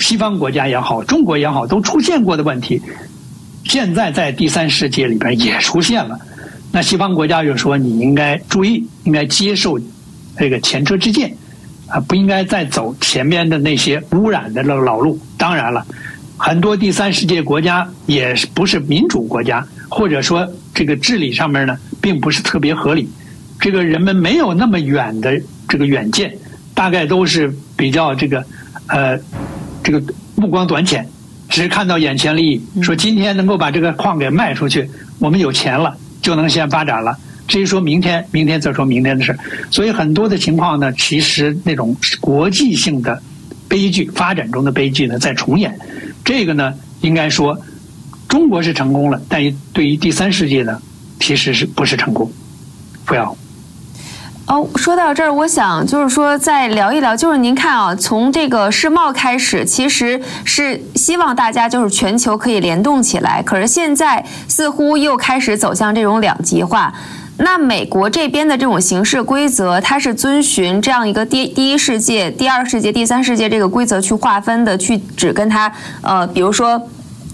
西方国家也好，中国也好，都出现过的问题，现在在第三世界里边也出现了。那西方国家就说你应该注意，应该接受这个前车之鉴啊，不应该再走前面的那些污染的老路。当然了，很多第三世界国家也不是民主国家，或者说这个治理上面呢并不是特别合理，这个人们没有那么远的这个远见，大概都是比较这个目光短浅，只看到眼前利益，说今天能够把这个矿给卖出去，我们有钱了就能先发展了，至于说明天再说明天的事。所以很多的情况呢，其实那种国际性的悲剧，发展中的悲剧呢在重演。这个呢应该说中国是成功了，但对于第三世界呢其实是不是成功。不要说到这儿，我想就是说再聊一聊，就是您看啊，从这个世贸开始，其实是希望大家就是全球可以联动起来，可是现在似乎又开始走向这种两极化。那美国这边的这种形式规则，它是遵循这样一个第一世界、第二世界、第三世界这个规则去划分的，去只跟它比如说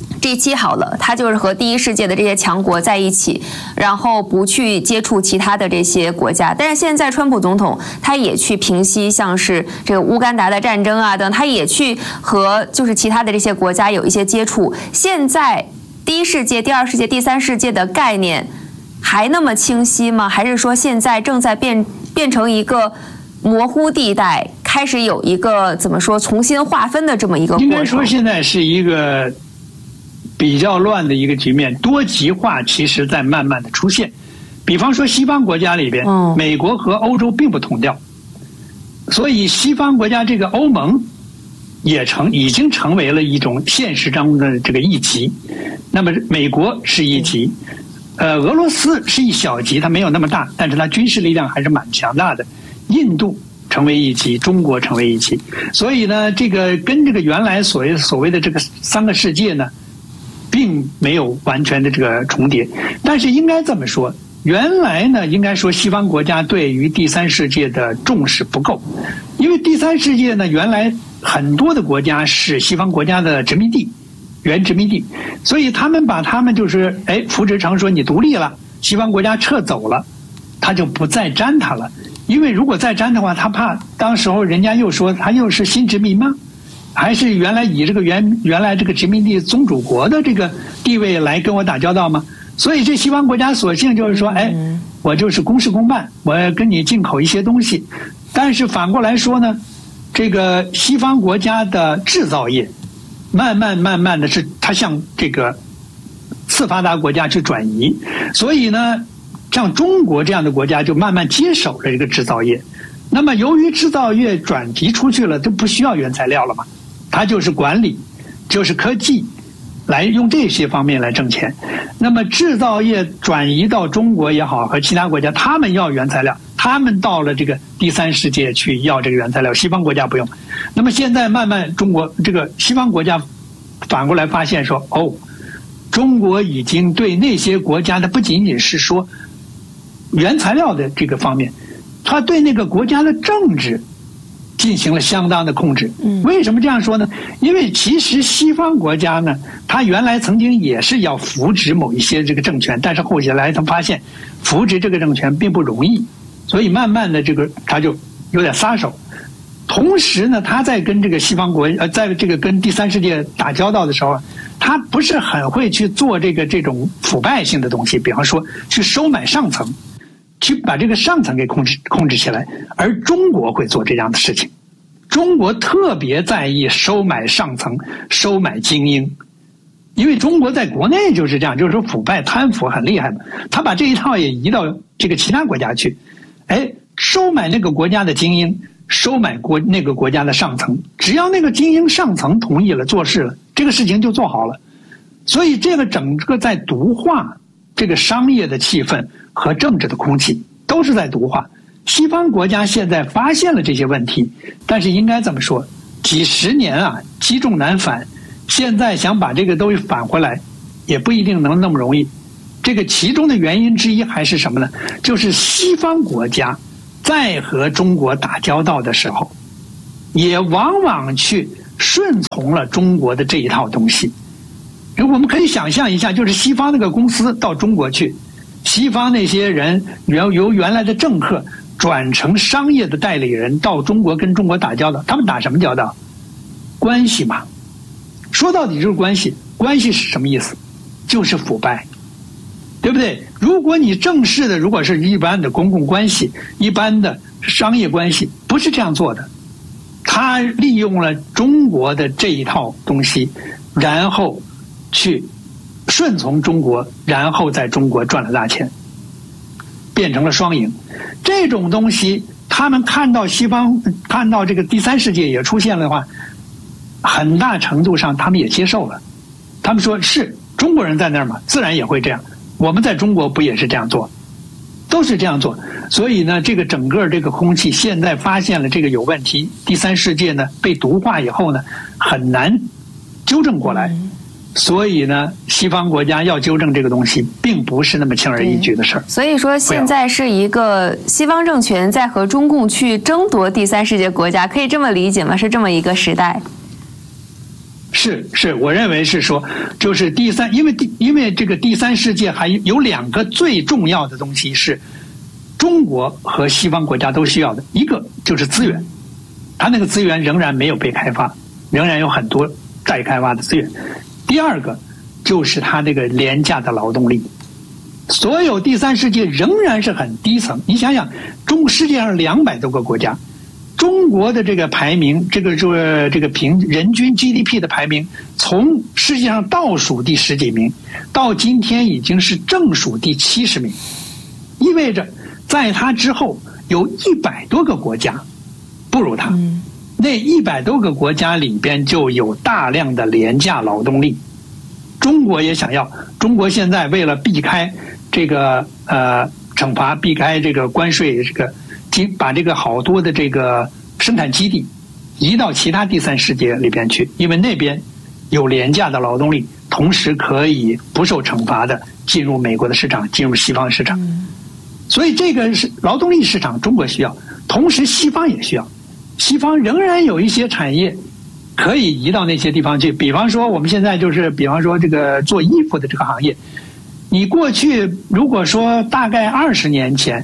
G7好了，它就是和第一世界的这些强国在一起，然后不去接触其他的这些国家。但是现在川普总统他也去平息像是这个乌干达的战争啊等，他也去和就是其他的这些国家有一些接触。现在第一世界、第二世界、第三世界的概念还那么清晰吗？还是说现在正在变成一个模糊地带，开始有一个怎么说重新划分的这么一个过程？ 应该说现在是一个比较乱的一个局面，多极化其实在慢慢的出现。比方说西方国家里边，美国和欧洲并不同调，所以西方国家这个欧盟已经成为了一种现实中的这个一极。那么美国是一极，俄罗斯是一小极，它没有那么大，但是它军事力量还是蛮强大的。印度成为一极，中国成为一极，所以呢，这个跟这个原来所谓的这个三个世界呢，并没有完全的这个重叠。但是应该这么说，原来呢，应该说西方国家对于第三世界的重视不够，因为第三世界呢，原来很多的国家是西方国家的殖民地。原殖民地，所以他们把他们就是扶植成说你独立了，西方国家撤走了，他就不再沾他了，因为如果再沾的话，他怕当时候人家又说他又是新殖民吗？还是原来以这个原来这个殖民地宗主国的这个地位来跟我打交道吗？所以这西方国家索性就是说，我就是公事公办，我要跟你进口一些东西，但是反过来说呢，这个西方国家的制造业。慢慢的是它向这个次发达国家去转移，所以呢，像中国这样的国家就慢慢接手了这个制造业。那么由于制造业转移出去了，就不需要原材料了嘛，它就是管理，就是科技，来用这些方面来挣钱。那么制造业转移到中国也好，和其他国家，他们要原材料，他们到了这个第三世界去要这个原材料，西方国家不用。那么现在慢慢中国这个西方国家反过来发现说，中国已经对那些国家的不仅仅是说原材料的这个方面，他对那个国家的政治进行了相当的控制。为什么这样说呢？因为其实西方国家呢，他原来曾经也是要扶植某一些这个政权，但是后来他发现扶植这个政权并不容易，所以慢慢的这个他就有点撒手。同时呢，他在跟这个西方国在这个跟第三世界打交道的时候，他不是很会去做这种腐败性的东西，比方说去收买上层，去把这个上层给控制起来。而中国会做这样的事情，中国特别在意收买上层、收买精英，因为中国在国内就是这样，就是说腐败贪腐很厉害嘛，他把这一套也移到这个其他国家去，收买那个国家的精英。收买那个国家的上层，只要那个精英上层同意了做事了，这个事情就做好了。所以这个整个在毒化这个商业的气氛和政治的空气，都是在毒化。西方国家现在发现了这些问题，但是应该这么说，几十年啊，积重难返，现在想把这个东西返回来，也不一定能那么容易。这个其中的原因之一还是什么呢？就是西方国家在和中国打交道的时候，也往往去顺从了中国的这一套东西。我们可以想象一下，就是西方那个公司到中国去，西方那些人由原来的政客转成商业的代理人到中国跟中国打交道，他们打什么交道？关系嘛，说到底就是关系。关系是什么意思？就是腐败，对不对？如果你正式的，如果是一般的公共关系、一般的商业关系，不是这样做的。他利用了中国的这一套东西，然后去顺从中国，然后在中国赚了大钱，变成了双赢。这种东西，他们看到西方，看到这个第三世界也出现了的话，很大程度上他们也接受了。他们说是中国人在那儿嘛，自然也会这样。我们在中国不也是这样做，都是这样做。所以呢，这个整个这个空气现在发现了这个有问题，第三世界呢被毒化以后呢，很难纠正过来。所以呢，西方国家要纠正这个东西，并不是那么轻而易举的事儿。 所以说，现在是一个西方政权在和中共去争夺第三世界国家，可以这么理解吗？是这么一个时代。 是，我认为是说，就是因为这个第三世界还有两个最重要的东西是中国和西方国家都需要的，一个就是资源，它那个资源仍然没有被开发，仍然有很多待开发的资源。第二个就是它这个廉价的劳动力，所有第三世界仍然是很低层。你想想，世界上200多个国家，中国的这个排名，这个人均 GDP 的排名，从世界上倒数第10几名，到今天已经是正数第70名，意味着在它之后有100多个国家不如它。那100多个国家里边就有大量的廉价劳动力，中国也想要。中国现在为了避开这个惩罚，避开这个关税，把这个好多的这个生产基地移到其他第三世界里边去，因为那边有廉价的劳动力，同时可以不受惩罚的进入美国的市场，进入西方市场。所以这个是劳动力市场，中国需要，同时西方也需要。西方仍然有一些产业可以移到那些地方去，比方说我们现在比方说这个做衣服的这个行业，你过去如果说大概20年前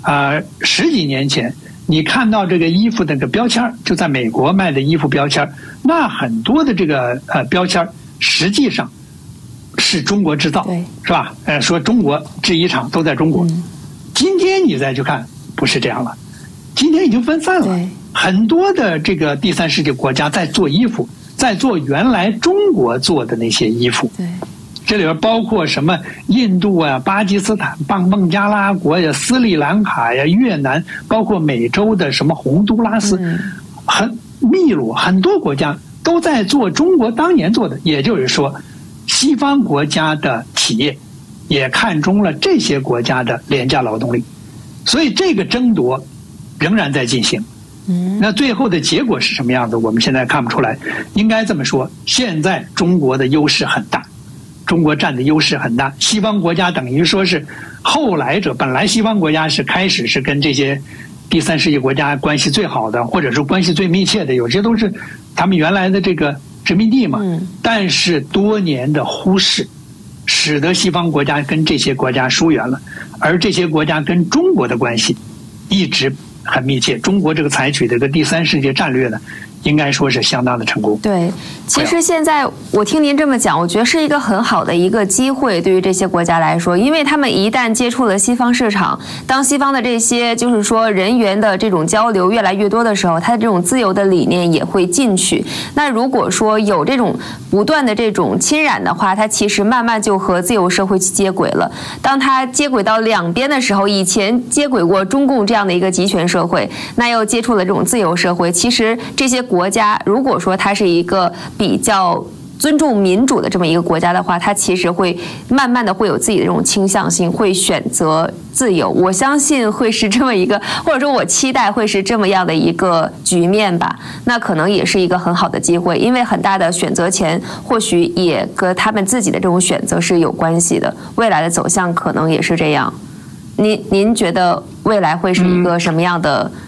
10几年前，你看到这个衣服的这个标签，就在美国卖的衣服标签，那很多的这个标签实际上是中国制造，是吧？说中国制衣厂都在中国。今天你再去看，不是这样了，今天已经分散了。很多的这个第三世界国家在做衣服，在做原来中国做的那些衣服。这里边包括什么印度啊、巴基斯坦、孟加拉国呀、斯里兰卡呀、越南，包括美洲的什么洪都拉斯、秘鲁，很多国家都在做中国当年做的。也就是说，西方国家的企业也看中了这些国家的廉价劳动力，所以这个争夺仍然在进行。那最后的结果是什么样子？我们现在看不出来。应该这么说，现在中国的优势很大，中国占的优势很大。西方国家等于说是后来者，本来西方国家是开始是跟这些第三世界国家关系最好的，或者说关系最密切的，有些都是他们原来的这个殖民地嘛。但是多年的忽视，使得西方国家跟这些国家疏远了，而这些国家跟中国的关系一直很密切。中国这个采取这个第三世界战略呢，应该说是相当的成功。 对，其实现在我听您这么讲，我觉得是一个很好的一个机会，对于这些国家来说，因为他们一旦接触了西方市场，当西方的这些就是说人员的这种交流越来越多的时候，它的这种自由的理念也会进去。那如果说有这种不断的这种侵染的话，它其实慢慢就和自由社会去接轨了。当它接轨到两边的时候，以前接轨过中共这样的一个集权社会，那又接触了这种自由社会，其实这些国家如果说它是一个比较尊重民主的这么一个国家的话，它其实会慢慢的会有自己的这种倾向性，会选择自由。我相信会是这么一个，或者说我期待会是这么样的一个局面吧。那可能也是一个很好的机会，因为很大的选择权或许也跟他们自己的这种选择是有关系的，未来的走向可能也是这样。您觉得未来会是一个什么样的局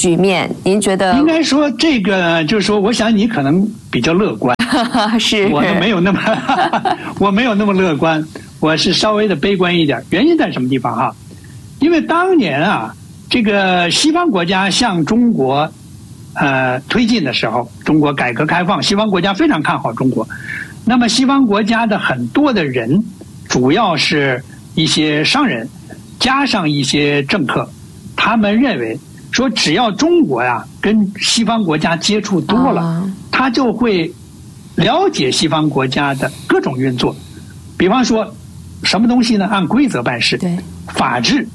局面，您觉得？ 应该说这个就是说，我想你可能比较乐观， 是我都没有那么，我没有那么乐观，我是稍微的悲观一点。原因在什么地方哈？因为当年啊，这个西方国家向中国推进的时候，中国改革开放，西方国家非常看好中国。那么西方国家的很多的人，主要是一些商人，加上一些政客，他们认为说，只要中国呀跟西方国家接触多了，他就会了解西方国家的各种运作。比方说，什么东西呢？按规则办事， 对， 法治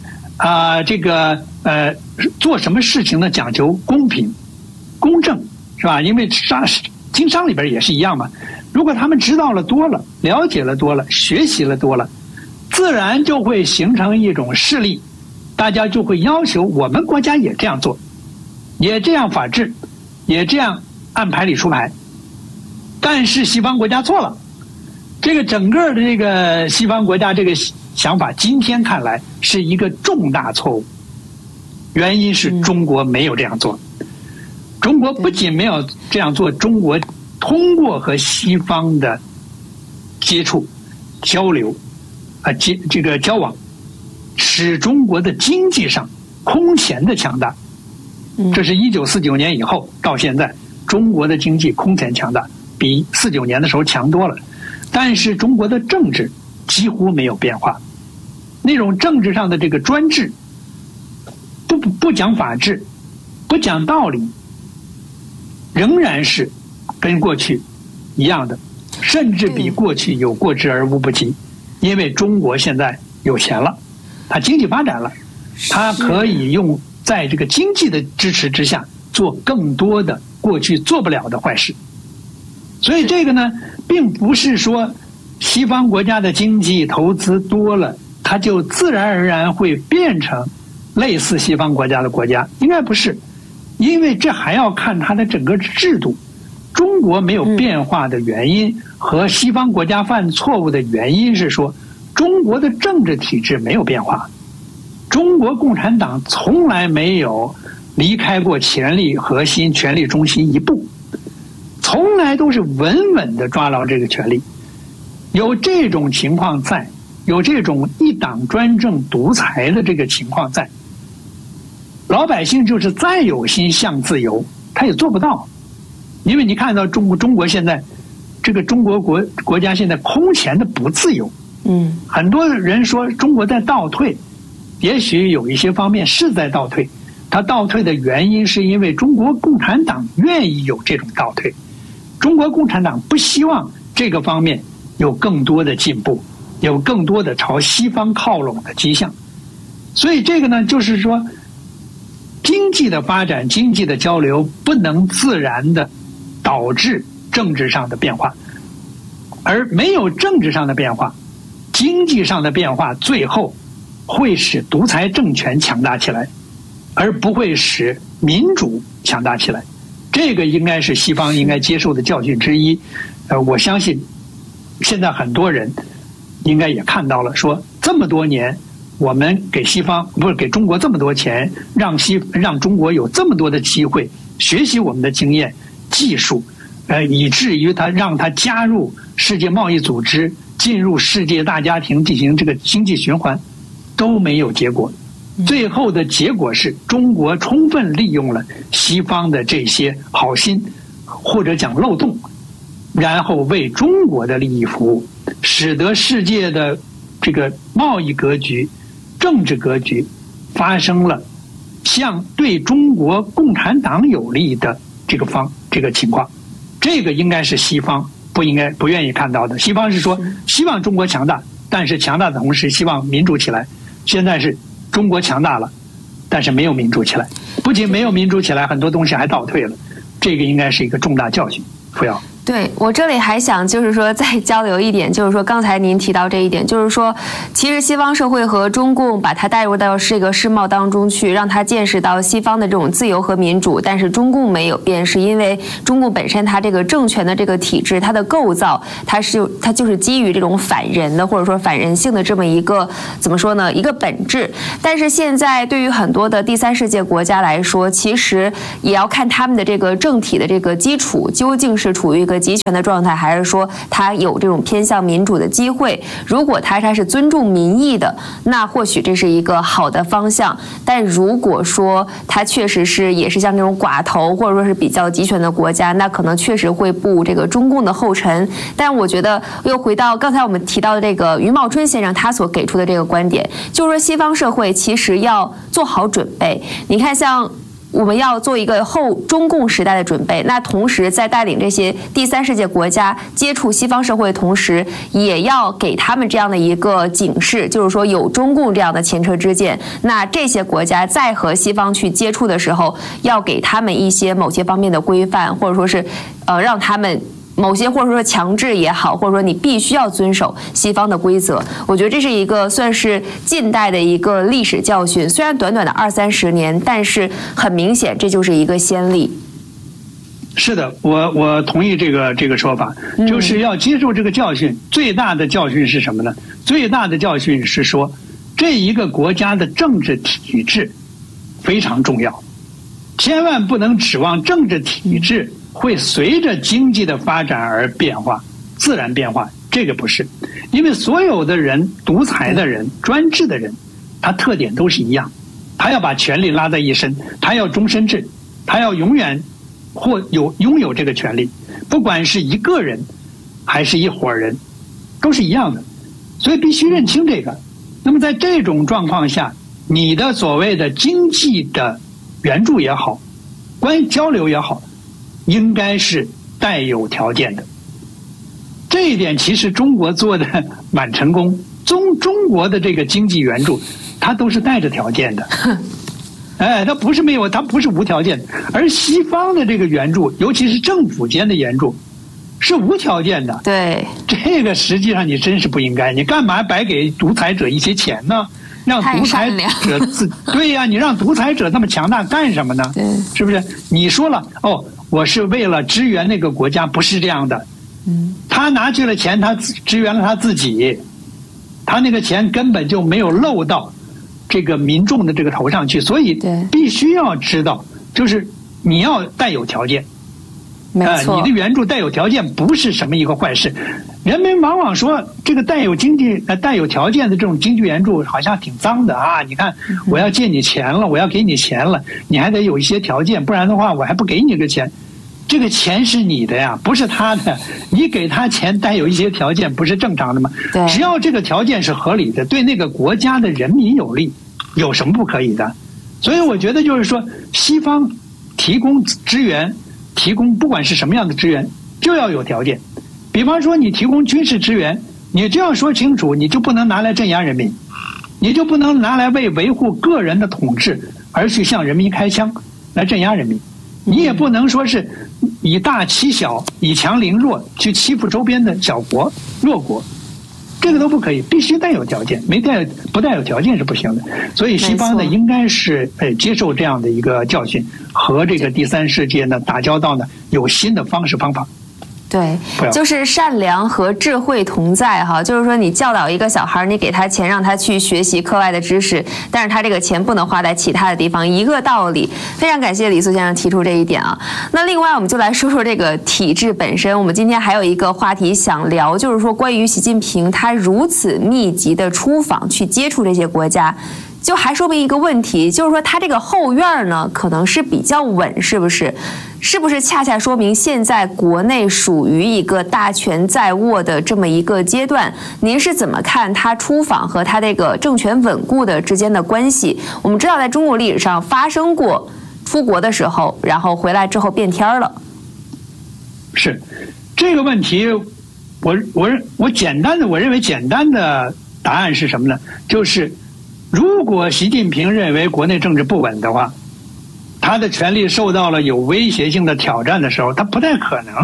做什么事情呢？讲究公平、公正，是吧？因为经商里边也是一样嘛。如果他们知道了多了，了解了多了，学习了多了，自然就会形成一种势力，大家就会要求我们国家也这样做，也这样法治，也这样按牌理出牌。但是西方国家错了，这个整个的这个西方国家这个想法，今天看来是一个重大错误。原因是中国没有这样做，中国不仅没有这样做，中国通过和西方的接触、交流这个交往，使中国的经济上空前的强大。这是1949年以后到现在，中国的经济空前强大，比49年的时候强多了。但是中国的政治几乎没有变化，那种政治上的这个专制，不讲法治，不讲道理，仍然是跟过去一样的，甚至比过去有过之而无不及。因为中国现在有钱了，它经济发展了，它可以用在这个经济的支持之下做更多的过去做不了的坏事。所以这个呢，并不是说西方国家的经济投资多了，它就自然而然会变成类似西方国家的国家，应该不是。因为这还要看它的整个制度。中国没有变化的原因和西方国家犯错误的原因是说，中国的政治体制没有变化，中国共产党从来没有离开过权力核心、权力中心一步，从来都是稳稳地抓牢这个权力。有这种情况在，有这种一党专政独裁的这个情况在，老百姓就是再有心向自由，他也做不到。因为你看到中国现在这个中国国家现在空前的不自由，很多人说中国在倒退，也许有一些方面是在倒退，它倒退的原因是因为中国共产党愿意有这种倒退，中国共产党不希望这个方面有更多的进步，有更多的朝西方靠拢的迹象。所以这个呢，就是说经济的发展、经济的交流不能自然的导致政治上的变化，而没有政治上的变化，经济上的变化最后会使独裁政权强大起来，而不会使民主强大起来。这个应该是西方应该接受的教训之一。我相信现在很多人应该也看到了，说这么多年我们给中国这么多钱，让中国有这么多的机会学习我们的经验技术，以至于让他加入世界贸易组织，进入世界大家庭进行这个经济循环，都没有结果。最后的结果是中国充分利用了西方的这些好心或者讲漏洞，然后为中国的利益服务，使得世界的这个贸易格局、政治格局发生了像对中国共产党有利的这个情况。这个应该是西方不愿意看到的。西方是说希望中国强大，但是强大的同时希望民主起来。现在是中国强大了，但是没有民主起来，不仅没有民主起来，很多东西还倒退了。这个应该是一个重大教训。扶摇。 对，我这里还想就是说再交流一点，就是说刚才您提到这一点，就是说其实西方社会和中共把它带入到这个世贸当中去，让它见识到西方的这种自由和民主，但是中共没有变，是因为中共本身它这个政权的这个体制，它的构造，它就是基于这种反人的或者说反人性的这么一个怎么说呢，一个本质。但是现在对于很多的第三世界国家来说，其实也要看他们的这个政体的这个基础究竟是处于一个集权的状态，还是说它有这种偏向民主的机会。如果它是尊重民意的，那或许这是一个好的方向。但如果说它确实是也是像这种寡头或者说是比较集权的国家，那可能确实会步这个中共的后尘。但我觉得又回到刚才我们提到的这个余茂春先生他所给出的这个观点，就是说西方社会其实要做好准备。你看像我们要做一个后中共时代的准备，那同时在带领这些第三世界国家接触西方社会的同时，也要给他们这样的一个警示，就是说有中共这样的前车之鉴，那这些国家在和西方去接触的时候，要给他们一些某些方面的规范，或者说是让他们某些或者说强制也好，或者说你必须要遵守西方的规则。我觉得这是一个算是近代的一个历史教训，虽然短短的20-30年，但是很明显这就是一个先例。 是的，我同意这个说法，就是要接受这个教训。最大的教训是什么呢？最大的教训是说，这一个国家的政治体制非常重要，千万不能指望政治体制会随着经济的发展而变化，自然变化，这个不是。因为所有的人，独裁的人、专制的人，他特点都是一样，他要把权力拉在一身，他要终身制，他要永远拥有这个权利，不管是一个人还是一伙人，都是一样的，所以必须认清这个。那么在这种状况下，你的所谓的经济的援助也好，交流也好，应该是带有条件的。这一点其实中国做的蛮成功，中国的这个经济援助它都是带着条件的，它不是没有，它不是无条件的。而西方的这个援助，尤其是政府间的援助，是无条件的。 对， 这个实际上你真是不应该，你干嘛白给独裁者一些钱呢？让独裁者对呀，你让独裁者那么强大干什么呢？是不是？你说了我是为了支援那个国家，不是这样的。他拿去了钱，他支援了他自己，他那个钱根本就没有漏到这个民众的这个头上去，所以必须要知道，就是你要带有条件。 没错， 你的援助带有条件不是什么一个坏事。人们往往说这个带有条件的这种经济援助好像挺脏的啊！你看，我要借你钱了，我要给你钱了，你还得有一些条件，不然的话我还不给你个钱。这个钱是你的呀，不是他的。你给他钱带有一些条件，不是正常的吗？只要这个条件是合理的，对那个国家的人民有利，有什么不可以的？所以我觉得就是说，西方提供支援。提供不管是什么样的支援，就要有条件。比方说，你提供军事支援，你就要说清楚，你就不能拿来镇压人民，你就不能拿来为维护个人的统治而去向人民开枪来镇压人民。你也不能说是以大欺小，以强凌弱，去欺负周边的小国、弱国，这个都不可以，必须带有条件，不带有条件是不行的。所以西方呢，应该是接受这样的一个教训，和这个第三世界呢打交道呢，有新的方式方法。 对，就是善良和智慧同在哈，就是说你教导一个小孩，你给他钱让他去学习课外的知识，但是他这个钱不能花在其他的地方，一个道理。非常感谢李素先生提出这一点啊。那另外我们就来说说这个体制本身，我们今天还有一个话题想聊，就是说关于习近平他如此密集的出访去接触这些国家，就还说明一个问题，就是说他这个后院呢可能是比较稳，是不是？是不是恰恰说明现在国内属于一个大权在握的这么一个阶段？您是怎么看他出访和他这个政权稳固的之间的关系？我们知道在中国历史上发生过出国的时候，然后回来之后变天了。 是这个问题，我认为简单的答案是什么呢？就是如果习近平认为国内政治不稳的话，他的权力受到了有威胁性的挑战的时候，他不太可能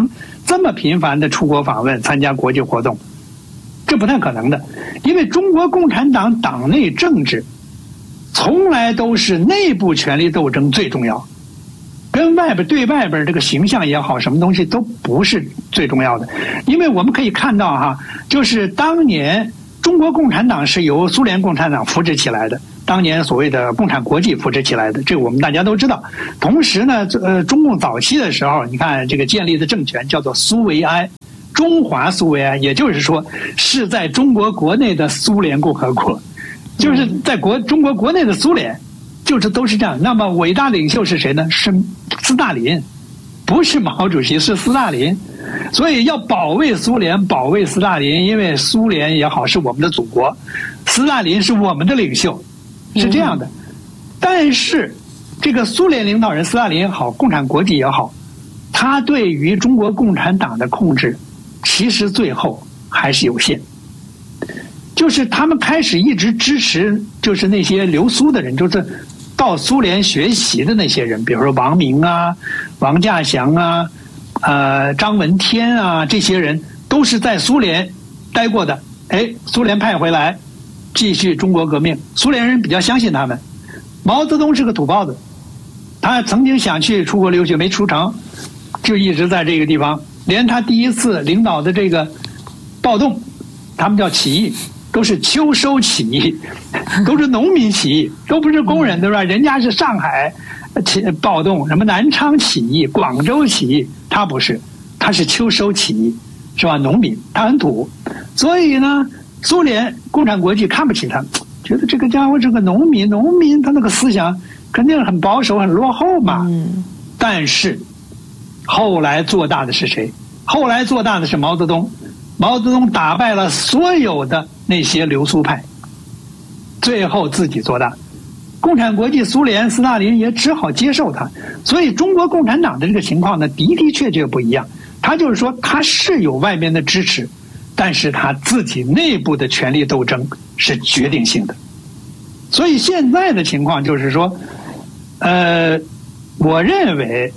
这么频繁的出国访问、参加国际活动，这不太可能的。因为中国共产党党内政治从来都是内部权力斗争最重要，跟对外边这个形象也好，什么东西都不是最重要的。因为我们可以看到哈，就是当年中国共产党是由苏联共产党扶植起来的，当年所谓的共产国际扶植起来的，这个我们大家都知道。同时呢，中共早期的时候，你看这个建立的政权叫做苏维埃，中华苏维埃，也就是说是在中国国内的苏联共和国，就是在中国国内的苏联，就是都是这样。那么伟大领袖是谁呢？是斯大林，不是毛主席，是斯大林。所以要保卫苏联，保卫斯大林，因为苏联也好是我们的祖国，斯大林是我们的领袖，是这样的。但是这个苏联领导人斯大林也好，共产国际也好，他对于中国共产党的控制其实最后还是有限。就是他们开始一直支持，就是那些留苏的人，就是到苏联学习的那些人，比如说王明啊、王稼祥啊、张闻天啊，这些人都是在苏联待过的。苏联派回来继续中国革命，苏联人比较相信他们。毛泽东是个土包子，他曾经想去出国留学没出成，就一直在这个地方。连他第一次领导的这个暴动，他们叫起义，都是秋收起义，都是农民起义，都不是工人，对吧？人家是上海暴动，什么南昌起义、广州起义，他不是，他是秋收起义，是吧？农民，他很土，所以呢，苏联共产国际看不起他，觉得这个家伙是个农民，他那个思想肯定很保守、很落后嘛。但是后来做大的是谁？后来做大的是毛泽东。毛泽东打败了所有的那些留苏派，最后自己做大。共产国际苏联斯大林也只好接受他。所以中国共产党的这个情况呢，的的确确不一样。他就是说他是有外面的支持，但是他自己内部的权力斗争是决定性的。所以现在的情况就是说，我认为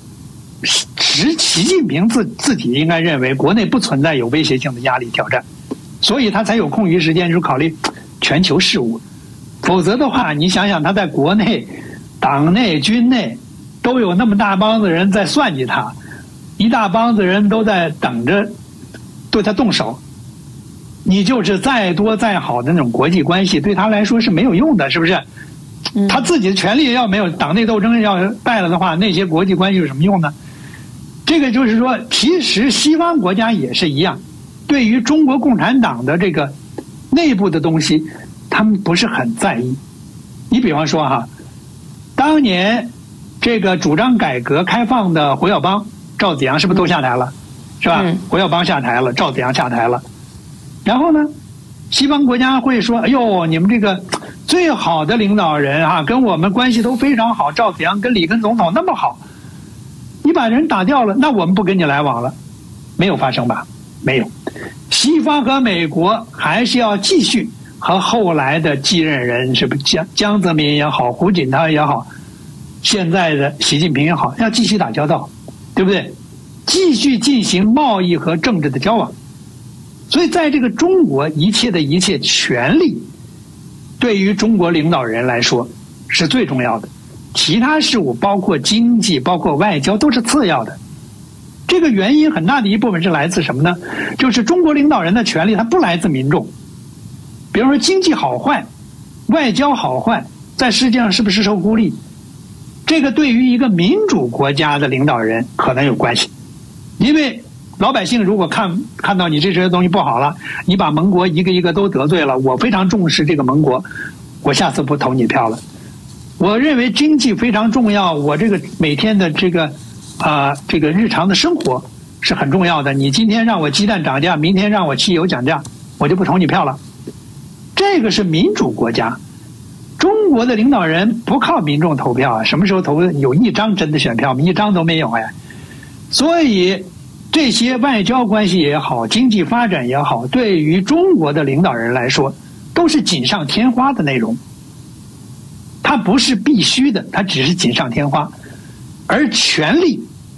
习近平自己应该认为国内不存在有威胁性的压力挑战，所以他才有空余时间去考虑全球事务。否则的话，你想想他在国内、党内、军内都有那么大帮子人在算计他，一大帮子人都在等着对他动手，你就是再多再好的那种国际关系，对他来说是没有用的，是不是？他自己的权力要没有，党内斗争要败了的话，那些国际关系有什么用呢？这个就是说，其实西方国家也是一样，对于中国共产党的这个内部的东西，他们不是很在意。你比方说哈，当年这个主张改革开放的胡耀邦、赵紫阳是不是都下台了？是吧？胡耀邦下台了，赵紫阳下台了。然后呢，西方国家会说：“哎呦，你们这个最好的领导人啊，跟我们关系都非常好，赵紫阳跟里根总统那么好。”你把人打掉了，那我们不跟你来往了，没有发生吧？没有。西方和美国还是要继续和后来的继任人，是不江泽民也好，胡锦涛也好，现在的习近平也好，要继续打交道，对不对？继续进行贸易和政治的交往。所以在这个中国，一切的一切权利，对于中国领导人来说是最重要的。其他事务包括经济包括外交都是次要的。这个原因很大的一部分是来自什么呢？就是中国领导人的权利它不来自民众。比如说经济好坏、外交好坏在世界上是不是受孤立，这个对于一个民主国家的领导人可能有关系。因为老百姓如果看到你这些东西不好了，你把盟国一个一个都得罪了，我非常重视这个盟国，我下次不投你票了。我认为经济非常重要，我这个每天的这个日常的生活是很重要的。你今天让我鸡蛋涨价，明天让我汽油涨价，我就不投你票了。这个是民主国家，中国的领导人不靠民众投票啊，什么时候投？有一张真的选票，一张都没有哎。所以这些外交关系也好，经济发展也好，对于中国的领导人来说，都是锦上添花的内容。它不是必须的，它只是锦上添花。而权力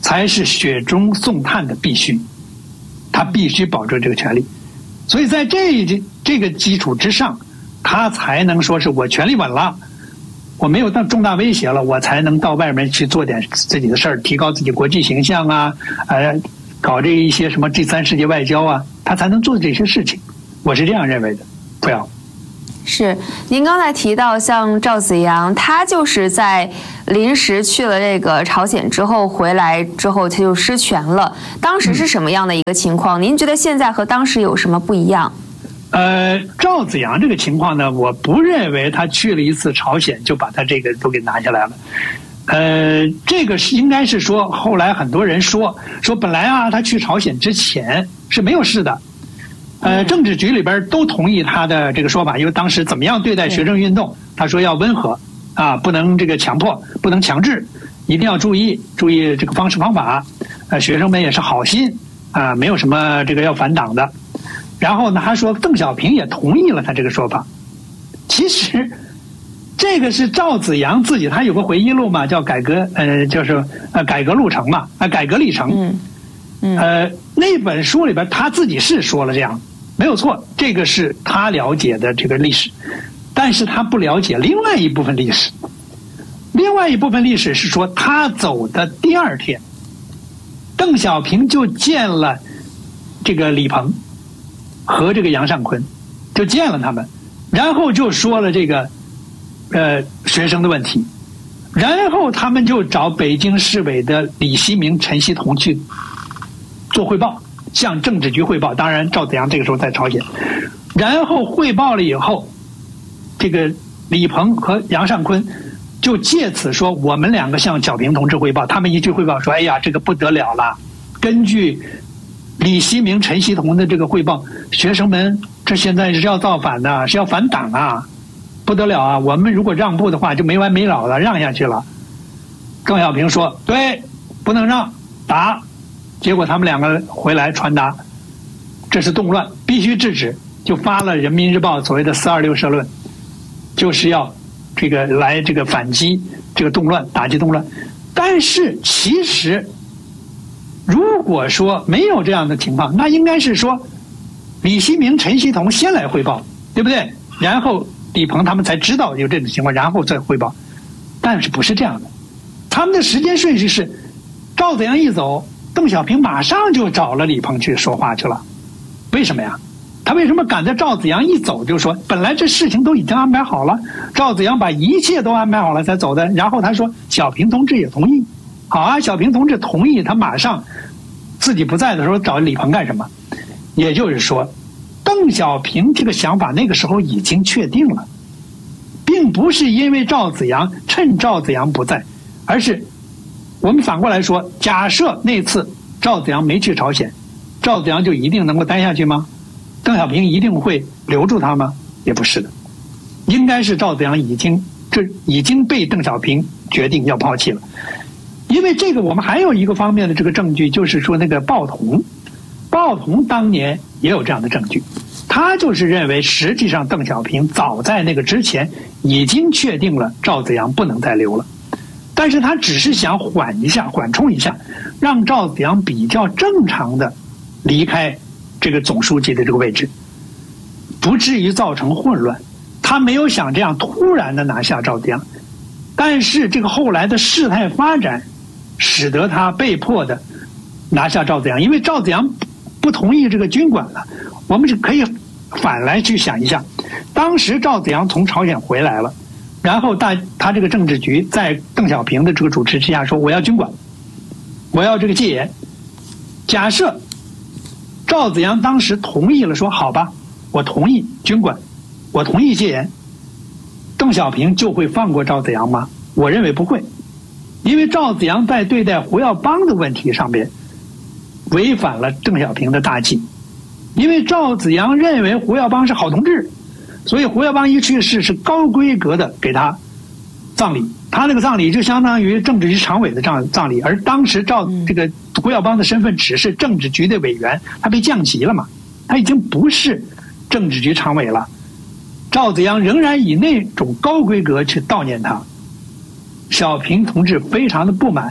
才是雪中送炭的必须，他必须保证这个权利。所以在这个基础之上，他才能说是我权力稳了，我没有重大威胁了，我才能到外面去做点自己的事儿，提高自己国际形象啊，搞这一些什么第三世界外交啊，他才能做这些事情。我是这样认为的，不要。 是，您刚才提到像赵紫阳，他就是在临时去了这个朝鲜之后回来之后，他就失权了。当时是什么样的一个情况？您觉得现在和当时有什么不一样？ 赵紫阳这个情况呢，我不认为他去了一次朝鲜就把他这个都给拿下来了。这个是应该是说，后来很多人说本来啊，他去朝鲜之前是没有事的。政治局里边都同意他的这个说法，因为当时怎么样对待学生运动，他说要温和啊，不能这个强迫，不能强制，一定要注意这个方式方法。学生们也是好心啊，没有什么这个要反党的。然后呢，他说邓小平也同意了他这个说法。其实这个是赵紫阳自己，他有个回忆录嘛，叫改革就是改革路程嘛，改革历程。那本书里边他自己是说了这样。没有错，这个是他了解的这个历史，但是他不了解另外一部分历史。另外一部分历史是说，他走的第二天，邓小平就见了这个李鹏和这个杨尚昆，就见了他们，然后就说了这个学生的问题，然后他们就找北京市委的李希明、陈锡同去做汇报，向政治局汇报。当然赵紫阳这个时候在朝鲜，然后汇报了以后，这个李鹏和杨尚昆就借此说，我们两个向小平同志汇报。他们一句汇报说，哎呀，这个不得了了，根据李希明、陈锡同的这个汇报，学生们这现在是要造反的，是要反党啊，不得了啊，我们如果让步的话就没完没了了，让下去了。邓小平说，对，不能让，打。结果他们两个回来传达，这是动乱，必须制止，就发了《人民日报》所谓的426社论，就是要这个来这个反击这个动乱，打击动乱。但是其实如果说没有这样的情况，那应该是说李希明、陈锡同先来汇报，对不对？然后李鹏他们才知道有这种情况，然后再汇报。但是不是这样的，他们的时间顺序是赵紫阳一走，邓小平马上就找了李鹏去说话去了。为什么呀？他为什么赶在赵紫阳一走就说，本来这事情都已经安排好了，赵紫阳把一切都安排好了才走的。然后他说小平同志也同意，好啊，小平同志同意，他马上自己不在的时候找李鹏干什么？也就是说，邓小平这个想法那个时候已经确定了，并不是因为赵紫阳趁赵紫阳不在，而是我们反过来说，假设那次赵紫阳没去朝鲜，赵紫阳就一定能够待下去吗？邓小平一定会留住他吗？也不是的，应该是赵紫阳已经被邓小平决定要抛弃了。因为这个我们还有一个方面的这个证据，就是说那个鲍同当年也有这样的证据，他就是认为实际上邓小平早在那个之前已经确定了赵紫阳不能再留了，但是他只是想缓冲一下，让赵紫阳比较正常的离开这个总书记的这个位置，不至于造成混乱。他没有想这样突然的拿下赵紫阳，但是这个后来的事态发展使得他被迫的拿下赵紫阳。因为赵紫阳不同意这个军管了，我们是可以反来去想一下，当时赵紫阳从朝鲜回来了，然后他这个政治局在邓小平的这个主持之下说，我要军管，我要这个戒严。假设赵紫阳当时同意了，说好吧，我同意军管，我同意戒严，邓小平就会放过赵紫阳吗？我认为不会。因为赵紫阳在对待胡耀邦的问题上边违反了邓小平的大忌。因为赵紫阳认为胡耀邦是好同志，所以胡耀邦一去世是高规格的给他葬礼，他那个葬礼就相当于政治局常委的葬礼，而当时这个胡耀邦的身份只是政治局的委员，他被降级了嘛，他已经不是政治局常委了。赵紫阳仍然以那种高规格去悼念他，小平同志非常的不满，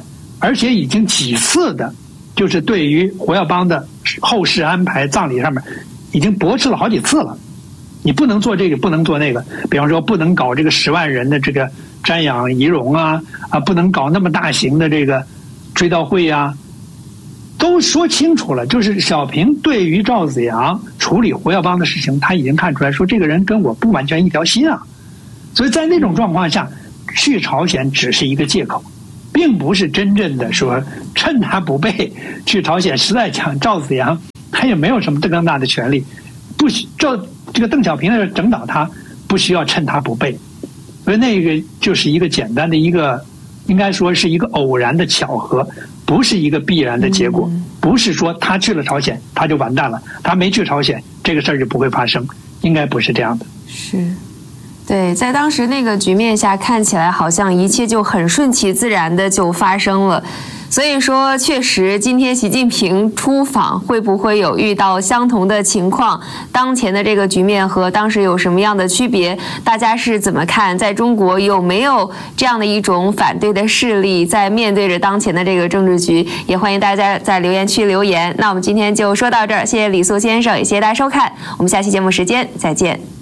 而且已经几次的，就是对于胡耀邦的后事安排、葬礼上面，已经驳斥了好几次了。你不能做这个，不能做那个。比方说，不能搞这个10万人的这个瞻仰遗容啊，不能搞那么大型的这个追悼会啊，都说清楚了。就是小平对于赵紫阳处理胡耀邦的事情，他已经看出来说，这个人跟我不完全一条心啊。所以在那种状况下，去朝鲜只是一个借口，并不是真正的说趁他不备去朝鲜。实在讲，赵紫阳他也没有什么更大的权利，不需这个邓小平要整倒他，不需要趁他不备。所以那个就是一个简单的一个，应该说是一个偶然的巧合，不是一个必然的结果。不是说他去了朝鲜他就完蛋了，他没去朝鲜这个事儿就不会发生，应该不是这样的。 是。对，在当时那个局面下，看起来好像一切就很顺其自然的就发生了。所以说，确实，今天习近平出访会不会有遇到相同的情况？当前的这个局面和当时有什么样的区别？大家是怎么看？在中国有没有这样的一种反对的势力在面对着当前的这个政治局？也欢迎大家在留言区留言。那我们今天就说到这儿，谢谢李素先生，也谢谢大家收看，我们下期节目时间再见。